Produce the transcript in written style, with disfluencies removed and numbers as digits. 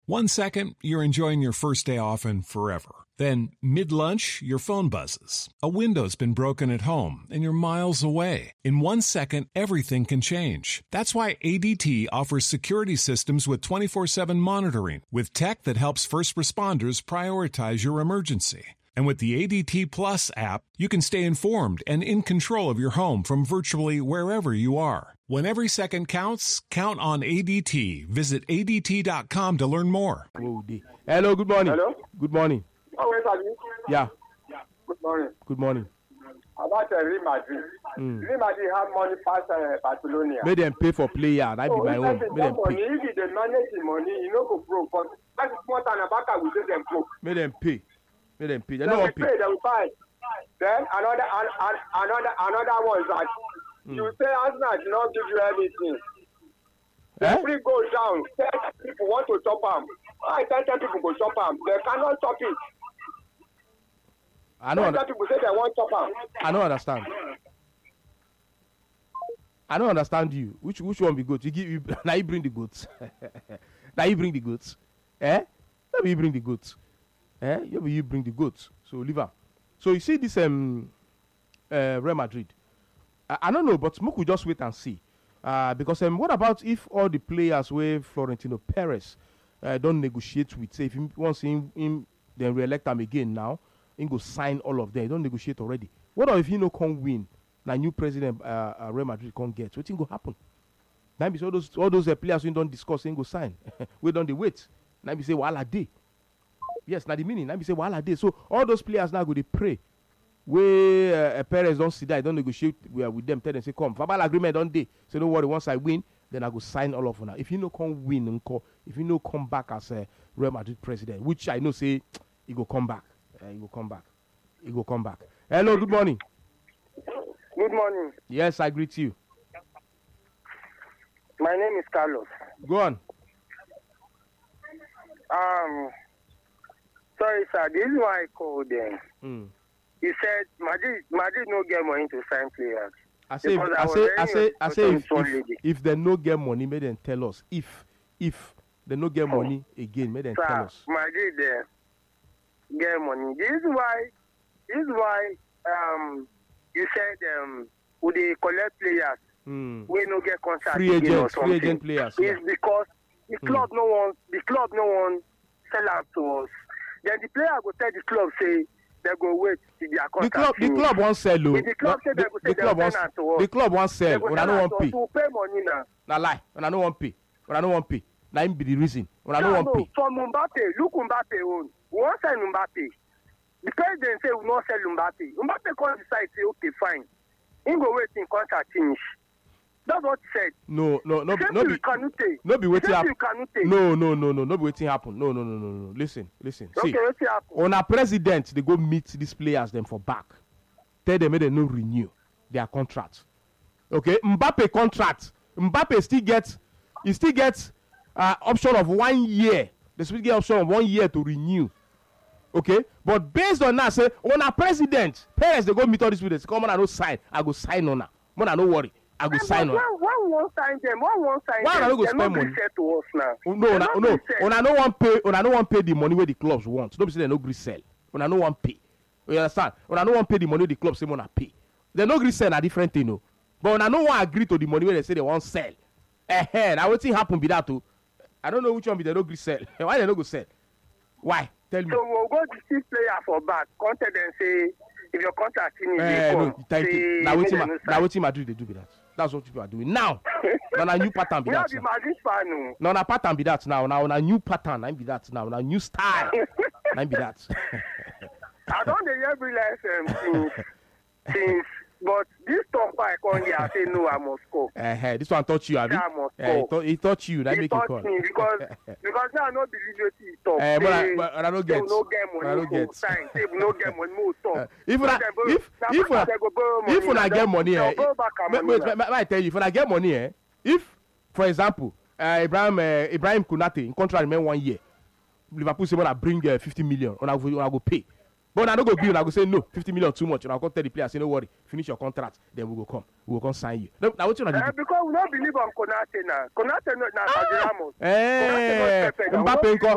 1 second, you're enjoying your first day off and forever. Then, mid-lunch, your phone buzzes. A window's been broken at home, and you're miles away. In 1 second, everything can change. That's why ADT offers security systems with 24/7 monitoring, with tech that helps first responders prioritize your emergency. And with the ADT Plus app, you can stay informed and in control of your home from virtually wherever you are. When every second counts, count on ADT. Visit ADT.com to learn more. Hello, good morning. Hello? Good morning. Oh, wait, are you? Yeah, Good morning. good morning. About Real Madrid. Real Madrid have money past Barcelona. Make them pay for player. That be my own. Make them money. pay. If they manage the money, you know, go broke. But that's small time about we do them broke. Make them pay. Make them pay. They They don't will want pay, pay. they will buy. Then another one is that you say Arsenal did not give you anything. The free goes down. 10 people want to chop them. I tell 10 people go chop them. They cannot chop it. I don't. 10 people say they want chop them. I don't understand. I don't understand you. Which one be good? You give you now you bring the goods. Now you bring the goods. Now you bring the goods. You bring the goods. So leave her. So you see this Real Madrid. I don't know, but we could just wait and see. Because what about if all the players where Florentino Perez don't negotiate with, say if he wants him then re-elect him again now, he go sign all of them. He don't negotiate already. What if he no can win? Now new president Real Madrid can't get. What thing go happen? Now be all those players we don't discuss, he go sign. We don't wait. Now be say wahala day. Yes, now the meaning. Now be say wahala day. So all those players now go they pray. Where Perez don't sit there, I don't negotiate with them. Tell them say come. Verbal agreement don't they? So don't worry. Once I win, then I go sign all of them. If you no come win, if you no come back as a Real Madrid president, which I know say he go come back. He go come back. He go come back. Hello, good morning. Good morning. Yes, I greet you. My name is Carlos. Go on. Sorry, sir. This is why I called them. He said Madrid no get money to sign players. I say if they no get money, may them tell us. If they no get money again, may them tell us. Madrid get money. This is why you said would they collect players we no get contract free agent players. It's because the club no one sell out to us. Then the player go tell the club say they go wait till their contract. The club won't sell. The club say they go say the club won't sell. When I don't want pay. To pay money now. Na lie. When I don't want pay. That be the reason. When I don't want pay. For Mbappe, look Mbappe own. We won't sell Mbappe. The president say we won't sell Mbappe. Mbappe can't decide say okay fine. He go wait in contract finish. That's what he said. No be waiting happen. No be waiting happen. No. Listen. See, waiting happen. On our president, they go meet these players them for back. Tell them they no renew their contract. Okay, Mbappe contract. Mbappe still gets option of 1 year. They still get option of 1 year to renew. Okay, but based on that, say on our president, parents they go meet all these people. Come on, I no sign. I go sign on her. More I no worry. I go sign on. Why won't sign them? Why I no go spend money? To us now. No. On I no want pay the money where the clubs want. Don't say they no agree sell. On I no want pay. You understand? On I no want pay the money the clubs say wanna pay. They no agree sell a different thing, no. But on I no want agree to the money where they say they want sell. Now what thing happen be that too? I don't know which one be they no agree sell. Why they no go sell? Why? Tell me. So we'll go to see player for back. Contact and say if your contract finish, no, thank you. Now what Madrid they do be that. That's what people are doing now. Now a new pattern be that. Now a pattern be that now. Now a new pattern be that now. Now a new style be that. I don't hear every lesson since. But this top I come here, I say no, I must go. This one touch you, Abi. He touch you. That make you call. Me because now I don't believe what he talk. But I don't get. I don't get. Say we no get money, more talk. If I get money, I tell you, if I get money, if for example, Ibrahim Konate in contract remain 1 year, Liverpool say I bring 50 million, and I go pay. But I don't go bill. I go say no, 50 million too much. And I'll go tell the player, say no worry, finish your contract. Then we will come sign you. Now what you gonna do? Because we don't believe on Konate now. Konate not Ramos. Mbappe